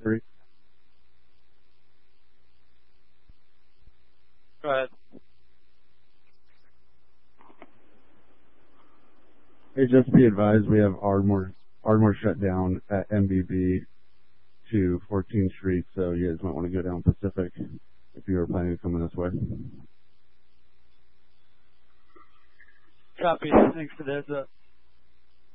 613. Go ahead. Hey, just be advised, we have Ardmore shut down at MBB to 14th Street, so you guys might want to go down Pacific if you were planning on coming this way. Copy. Thanks for the heads up.